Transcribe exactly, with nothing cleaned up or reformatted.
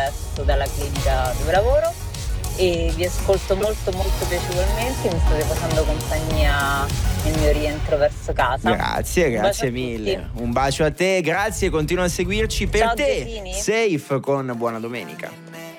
adesso dalla clinica dove lavoro e vi ascolto molto molto piacevolmente, mi state facendo compagnia nel mio rientro verso casa. Grazie, Un grazie bacio a mille. tutti. Un bacio a te, grazie, continua a seguirci per Ciao, te. Giovini. Safe con Buona Domenica.